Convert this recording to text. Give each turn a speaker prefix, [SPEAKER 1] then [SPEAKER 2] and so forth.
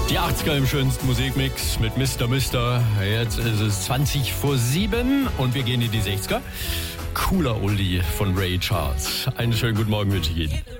[SPEAKER 1] Die 80er im schönsten Musikmix mit Mr. Mister. Jetzt ist es 20 vor 7 und wir gehen in die 60er. Cooler Oldie von Ray Charles. Einen schönen guten Morgen wünsche ich Ihnen.